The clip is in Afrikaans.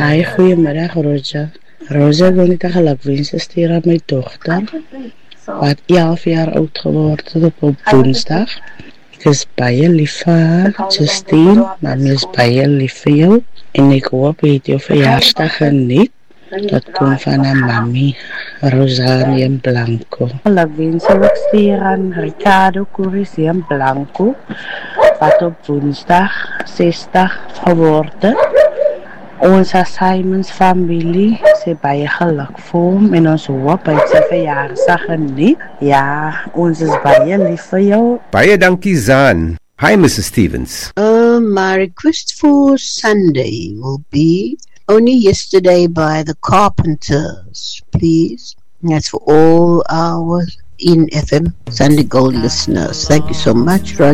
Hi, goedemiddag Roja. Roja wil net 'n gelukwense stuur aan my dogter wat 11 jaar oud geword het op Woensdag. Ek is baie lief vir haar, Justine, mami is baie lief vir jou en ek hoop jy het jou verjaarsdag geniet. Dat kom van haar mami, Rosario Blanco. Gelukwense wil ek stuur aan Ricardo Curisian Blanco wat op Woensdag 60 geword het. Ons as Simons familie sê baie geluk vir hom en ons hoop hy sy verjaarsdag geniet. Ja, ons is baie lief vir jou. Baie dankie Zaan. Hi Mrs. Stevens. My request for Sunday will be Only Yesterday by the Carpenters, please. That's for all our in FM Sunday Gold listeners. Thank you so much, Roger.